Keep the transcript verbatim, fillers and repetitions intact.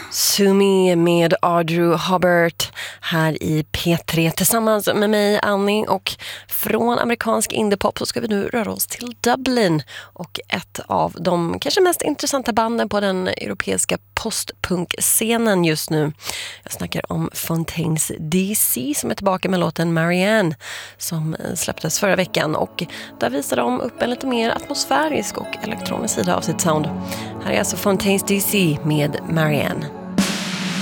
Sumi med Audrey Hobart här i P tre tillsammans med mig, Annie, och från amerikansk indiepop så ska vi nu röra oss till Dublin och ett av de kanske mest intressanta banden på den europeiska postpunkscenen just nu. Jag snackar om Fontaines D C som är tillbaka med låten Marianne som släpptes förra veckan, och där visar de upp en lite mer atmosfärisk och elektronisk sida av sitt sound. Här är alltså Fontaines D C med Marianne.